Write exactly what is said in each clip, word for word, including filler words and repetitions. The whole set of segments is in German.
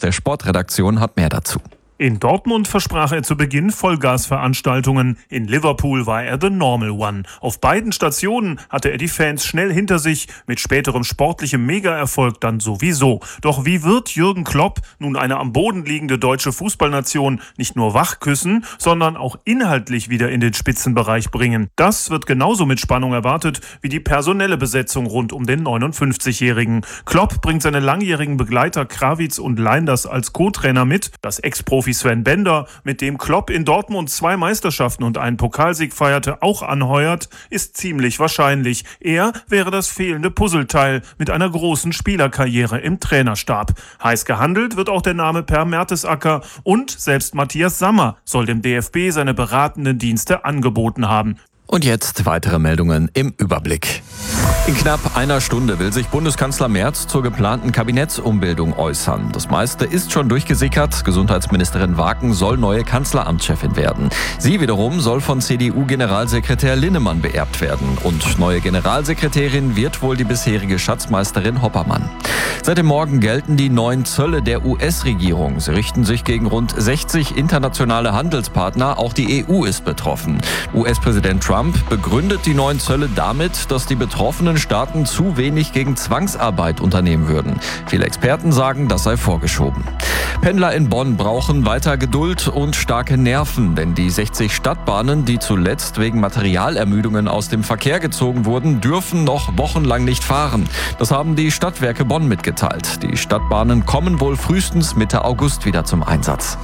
der Sportredaktion hat mehr dazu. In Dortmund versprach er zu Beginn Vollgasveranstaltungen. In Liverpool war er the normal one. Auf beiden Stationen hatte er die Fans schnell hinter sich, mit späterem sportlichem Mega-Erfolg dann sowieso. Doch wie wird Jürgen Klopp nun eine am Boden liegende deutsche Fußballnation nicht nur wachküssen, sondern auch inhaltlich wieder in den Spitzenbereich bringen? Das wird genauso mit Spannung erwartet wie die personelle Besetzung rund um den neunundfünfzigjährigen. Klopp bringt seine langjährigen Begleiter Krawitz und Leinders als Co-Trainer mit. Das Ex-Profi Sven Bender, mit dem Klopp in Dortmund zwei Meisterschaften und einen Pokalsieg feierte, auch anheuert, ist ziemlich wahrscheinlich. Er wäre das fehlende Puzzleteil mit einer großen Spielerkarriere im Trainerstab. Heiß gehandelt wird auch der Name Per Mertesacker und selbst Matthias Sammer soll dem D F B seine beratenden Dienste angeboten haben. Und jetzt weitere Meldungen im Überblick. In knapp einer Stunde will sich Bundeskanzler Merz zur geplanten Kabinettsumbildung äußern. Das meiste ist schon durchgesickert. Gesundheitsministerin Waken soll neue Kanzleramtschefin werden. Sie wiederum soll von C D U-Generalsekretär Linnemann beerbt werden. Und neue Generalsekretärin wird wohl die bisherige Schatzmeisterin Hoppermann. Seit dem Morgen gelten die neuen Zölle der U S-Regierung. Sie richten sich gegen rund sechzig internationale Handelspartner. Auch die E U ist betroffen. U S-Präsident Trump begründet die neuen Zölle damit, dass die betroffenen Staaten zu wenig gegen Zwangsarbeit unternehmen würden. Viele Experten sagen, das sei vorgeschoben. Pendler in Bonn brauchen weiter Geduld und starke Nerven, denn die sechzig Stadtbahnen, die zuletzt wegen Materialermüdungen aus dem Verkehr gezogen wurden, dürfen noch wochenlang nicht fahren. Das haben die Stadtwerke Bonn mitgeteilt. Die Stadtbahnen kommen wohl frühestens Mitte August wieder zum Einsatz.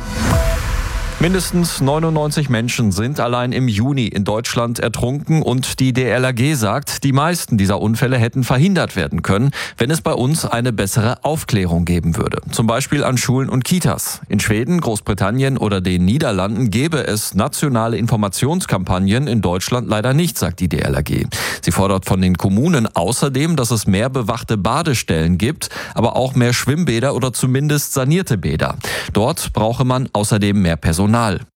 Mindestens neunundneunzig Menschen sind allein im Juni in Deutschland ertrunken und die D L R G sagt, die meisten dieser Unfälle hätten verhindert werden können, wenn es bei uns eine bessere Aufklärung geben würde. Zum Beispiel an Schulen und Kitas. In Schweden, Großbritannien oder den Niederlanden gäbe es nationale Informationskampagnen, in Deutschland leider nicht, sagt die D L R G. Sie fordert von den Kommunen außerdem, dass es mehr bewachte Badestellen gibt, aber auch mehr Schwimmbäder oder zumindest sanierte Bäder. Dort brauche man außerdem mehr Personal.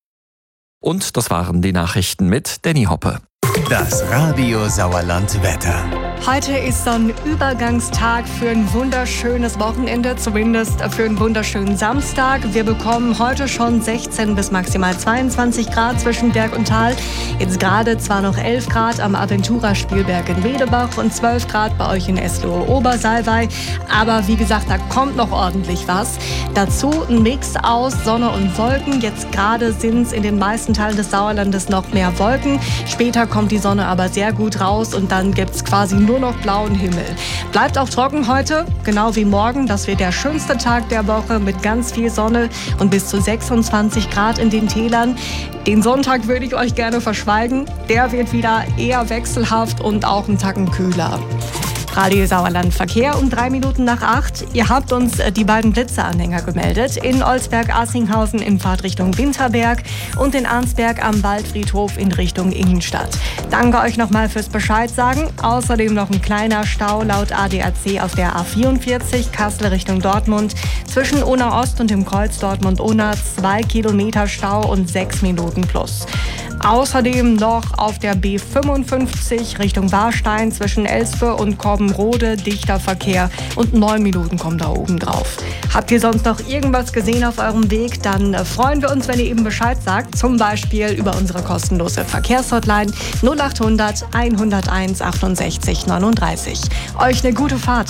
Und das waren die Nachrichten mit Danny Hoppe. Das Radio Sauerland Wetter. Heute ist so ein Übergangstag für ein wunderschönes Wochenende, zumindest für einen wunderschönen Samstag. Wir bekommen heute schon sechzehn bis maximal zweiundzwanzig Grad zwischen Berg und Tal. Jetzt gerade zwar noch elf Grad am Aventura-Spielberg in Wedebach und zwölf Grad bei euch in Eslohe-Obersalwei. Aber wie gesagt, da kommt noch ordentlich was. Dazu ein Mix aus Sonne und Wolken. Jetzt gerade sind es in den meisten Teilen des Sauerlandes noch mehr Wolken. Später kommt die Sonne aber sehr gut raus und dann gibt es quasi nur noch blauen Himmel. Bleibt auch trocken heute, genau wie morgen. Das wird der schönste Tag der Woche mit ganz viel Sonne und bis zu sechsundzwanzig Grad in den Tälern. Den Sonntag würde ich euch gerne verschweigen. Der wird wieder eher wechselhaft und auch einen Tacken kühler. Radio Sauerland Verkehr um drei Minuten nach acht. Ihr habt uns die beiden Blitzeanhänger gemeldet. In Olsberg-Assinghausen in Fahrtrichtung Winterberg und in Arnsberg am Waldfriedhof in Richtung Innenstadt. Danke euch nochmal fürs Bescheid sagen. Außerdem noch ein kleiner Stau laut A D A C auf der A vierundvierzig Kassel Richtung Dortmund. Zwischen Unna Ost und dem Kreuz Dortmund-Unna zwei Kilometer Stau und sechs Minuten plus. Außerdem noch auf der B fünfundfünfzig Richtung Warstein zwischen Elspe und Korbenrode dichter Verkehr und neun Minuten kommen da oben drauf. Habt ihr sonst noch irgendwas gesehen auf eurem Weg? Dann freuen wir uns, wenn ihr eben Bescheid sagt. Zum Beispiel über unsere kostenlose Verkehrshotline null achthundert hunderteins achtundsechzig neununddreißig. Euch eine gute Fahrt.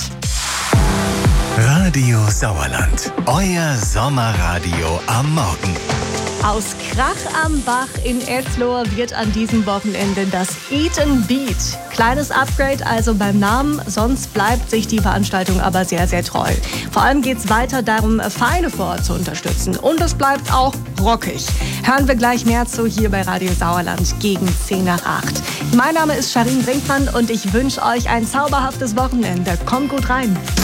Radio Sauerland, euer Sommerradio am Morgen. Aus Krach am Bach in Eslohe wird an diesem Wochenende das Eat and Beat. Kleines Upgrade also beim Namen, sonst bleibt sich die Veranstaltung aber sehr, sehr treu. Vor allem geht es weiter darum, Vereine vor Ort zu unterstützen. Und es bleibt auch rockig. Hören wir gleich mehr zu hier bei Radio Sauerland gegen zehn nach acht. Mein Name ist Sharin Brinkmann und ich wünsche euch ein zauberhaftes Wochenende. Kommt gut rein.